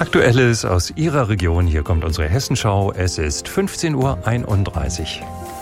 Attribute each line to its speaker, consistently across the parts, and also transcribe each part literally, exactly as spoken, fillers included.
Speaker 1: Aktuelles aus Ihrer Region. Hier kommt unsere Hessenschau. Es ist fünfzehn Uhr einunddreißig.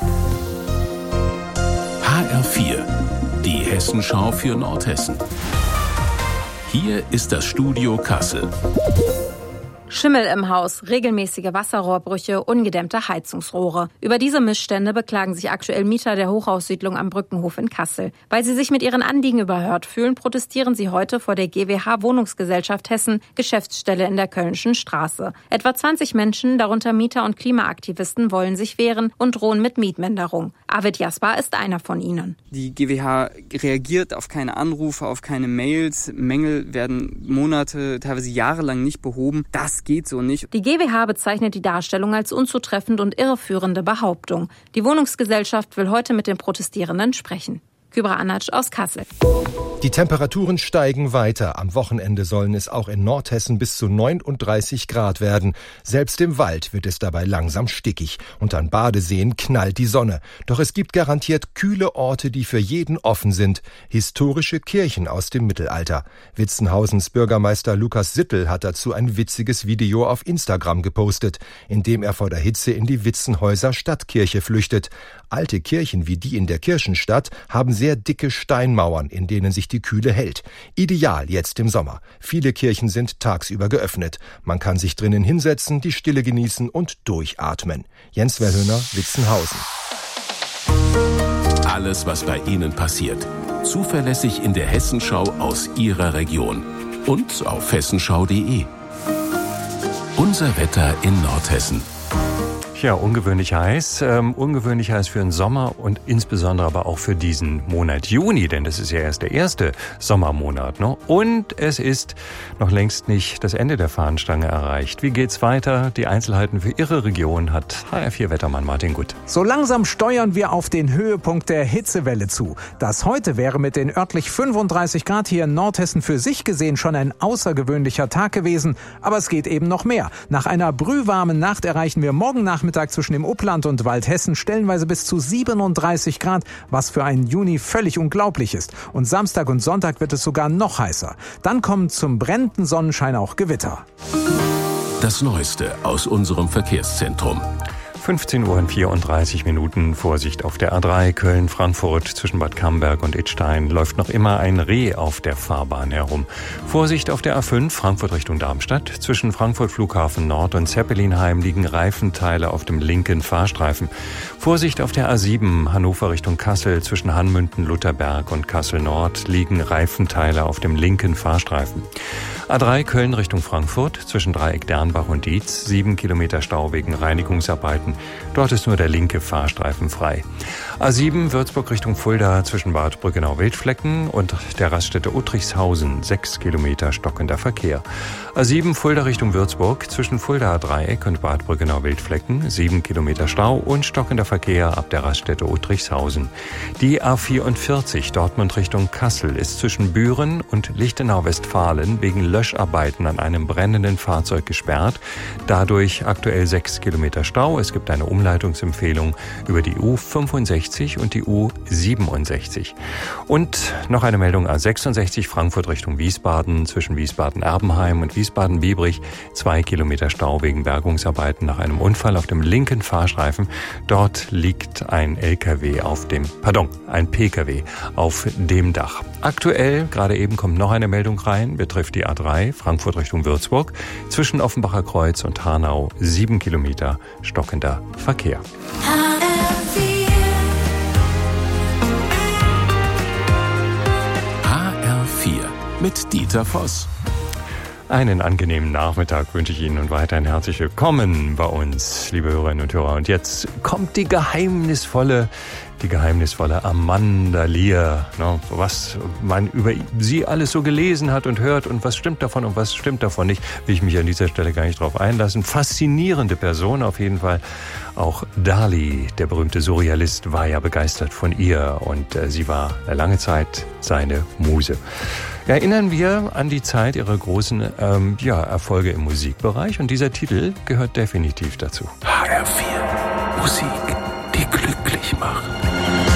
Speaker 2: H R vier, die Hessenschau für Nordhessen. Hier ist das Studio Kassel.
Speaker 3: Schimmel im Haus, regelmäßige Wasserrohrbrüche, ungedämmte Heizungsrohre. Über diese Missstände beklagen sich aktuell Mieter der Hochhaussiedlung am Brückenhof in Kassel. Weil sie sich mit ihren Anliegen überhört fühlen, protestieren sie heute vor der G W H Wohnungsgesellschaft Hessen, Geschäftsstelle in der Kölnischen Straße. Etwa zwanzig Menschen, darunter Mieter und Klimaaktivisten, wollen sich wehren und drohen mit Mietminderung. Arvid Jasper ist einer von ihnen.
Speaker 4: Die G W H reagiert auf keine Anrufe, auf keine Mails. Mängel werden Monate, teilweise jahrelang nicht behoben. Das geht so nicht.
Speaker 3: Die G W H bezeichnet die Darstellung als unzutreffend und irreführende Behauptung. Die Wohnungsgesellschaft will heute mit den Protestierenden sprechen. Kübra Anatsch aus Kassel.
Speaker 5: Die Temperaturen steigen weiter. Am Wochenende sollen es auch in Nordhessen bis zu neununddreißig Grad werden. Selbst im Wald wird es dabei langsam stickig. Und an Badeseen knallt die Sonne. Doch es gibt garantiert kühle Orte, die für jeden offen sind. Historische Kirchen aus dem Mittelalter. Witzenhausens Bürgermeister Lukas Sittel hat dazu ein witziges Video auf Instagram gepostet, in dem er vor der Hitze in die Witzenhäuser Stadtkirche flüchtet. Alte Kirchen wie die in der Kirchenstadt haben sehr dicke Steinmauern, in denen sich die Kühle hält. Ideal jetzt im Sommer. Viele Kirchen sind tagsüber geöffnet. Man kann sich drinnen hinsetzen, die Stille genießen und durchatmen. Jens Wellhöhner, Witzenhausen.
Speaker 2: Alles, was bei Ihnen passiert. Zuverlässig in der Hessenschau aus Ihrer Region. Und auf hessenschau punkt de. Unser Wetter in Nordhessen.
Speaker 1: Ja, ungewöhnlich heiß, ähm, ungewöhnlich heiß für den Sommer und insbesondere aber auch für diesen Monat Juni, denn das ist ja erst der erste Sommermonat, ne? Und es ist noch längst nicht das Ende der Fahnenstange erreicht. Wie geht's weiter? Die Einzelheiten für Ihre Region hat H R vier Wettermann Martin Gutt.
Speaker 6: So langsam steuern wir auf den Höhepunkt der Hitzewelle zu. Das heute wäre mit den örtlich fünfunddreißig Grad hier in Nordhessen für sich gesehen schon ein außergewöhnlicher Tag gewesen, aber es geht eben noch mehr. Nach einer brühwarmen Nacht erreichen wir morgen Nachmittag zwischen dem Upland und Waldhessen stellenweise bis zu siebenunddreißig Grad, was für einen Juni völlig unglaublich ist. Und Samstag und Sonntag wird es sogar noch heißer. Dann kommen zum brennenden Sonnenschein auch Gewitter.
Speaker 2: Das Neueste aus unserem Verkehrszentrum.
Speaker 1: fünfzehn Uhr vierunddreißig Minuten. Vorsicht auf der A drei Köln-Frankfurt zwischen Bad Camberg und Idstein läuft noch immer ein Reh auf der Fahrbahn herum. Vorsicht auf der A fünf Frankfurt Richtung Darmstadt. Zwischen Frankfurt Flughafen Nord und Zeppelinheim liegen Reifenteile auf dem linken Fahrstreifen. Vorsicht auf der A sieben Hannover Richtung Kassel. Zwischen Hanmünden, Lutherberg und Kassel Nord liegen Reifenteile auf dem linken Fahrstreifen. A drei Köln Richtung Frankfurt zwischen Dreieck Dernbach und Dietz. Sieben Kilometer Stau wegen Reinigungsarbeiten. Dort ist nur der linke Fahrstreifen frei. A sieben Würzburg Richtung Fulda zwischen Bad Brückenau-Wildflecken und der Raststätte Uttrichshausen. Sechs Kilometer stockender Verkehr. A sieben Fulda Richtung Würzburg zwischen Fuldaer Dreieck und Bad Brückenau-Wildflecken. Sieben Kilometer Stau und stockender Verkehr ab der Raststätte Uttrichshausen. Die A vierundvierzig Dortmund Richtung Kassel ist zwischen Büren und Lichtenau-Westfalen wegen Löscharbeiten an einem brennenden Fahrzeug gesperrt. Dadurch aktuell sechs Kilometer Stau. Es gibt eine Umleitungsempfehlung über die U fünfundsechzig und die U siebenundsechzig. Und noch eine Meldung A sechsundsechzig Frankfurt Richtung Wiesbaden zwischen Wiesbaden-Erbenheim und Wiesbaden-Biebrich. Zwei Kilometer Stau wegen Bergungsarbeiten nach einem Unfall auf dem linken Fahrstreifen. Dort liegt ein L K W auf dem, pardon, ein P K W auf dem Dach. Aktuell, gerade eben kommt noch eine Meldung rein, betrifft die A drei Frankfurt Richtung Würzburg. Zwischen Offenbacher Kreuz und Hanau sieben Kilometer stockender Verkehr.
Speaker 2: H R vier mit Dieter Voss.
Speaker 1: Einen angenehmen Nachmittag wünsche ich Ihnen und weiterhin herzlich willkommen bei uns, liebe Hörerinnen und Hörer. Und jetzt kommt die geheimnisvolle, die geheimnisvolle Amanda Lear, ne, was man über sie alles so gelesen hat und hört und was stimmt davon und was stimmt davon nicht, will ich mich an dieser Stelle gar nicht drauf einlassen. Faszinierende Person auf jeden Fall. Auch Dali, der berühmte Surrealist, war ja begeistert von ihr und äh, sie war eine lange Zeit seine Muse. Erinnern wir an die Zeit ihrer großen ähm, ja, Erfolge im Musikbereich und dieser Titel gehört definitiv dazu.
Speaker 2: H R vier, Musik, die glücklich macht.